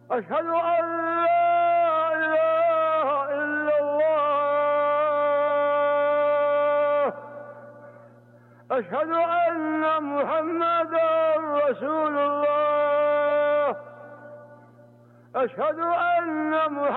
أشهد أن لا إله إلا الله. أشهد أن محمدا رسول الله. أشهد أن محمدا